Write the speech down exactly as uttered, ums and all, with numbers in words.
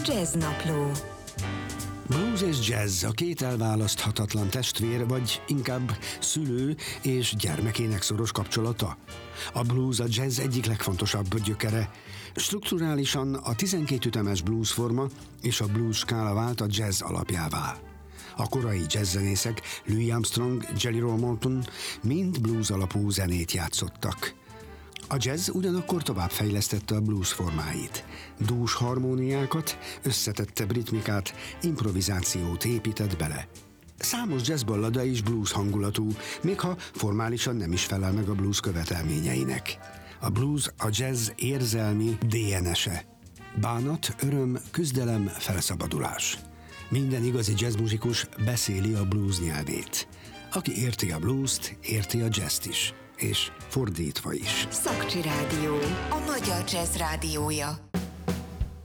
Jazznapló. Blues és jazz a két elválaszthatatlan testvér, vagy inkább szülő és gyermekének szoros kapcsolata. A blues a jazz egyik legfontosabb gyökere. Strukturálisan a tizenkét ütemes blues forma és a blues skála vált a jazz alapjává. A korai jazzzenészek, Louis Armstrong, Jelly Roll Morton mind blues alapú zenét játszottak. A jazz ugyanakkor továbbfejlesztette a blues formáit. Dús harmóniákat, összetettebb ritmikát, improvizációt épített bele. Számos jazzballada is blues hangulatú, még ha formálisan nem is felel meg a blues követelményeinek. A blues a jazz érzelmi dé en es-e. Bánat, öröm, küzdelem, felszabadulás. Minden igazi jazzmuzikus beszéli a blues nyelvét. Aki érti a bluest, érti a jazzt is. És fordítva is. Szakcsi Rádió, a magyar jazz rádiója.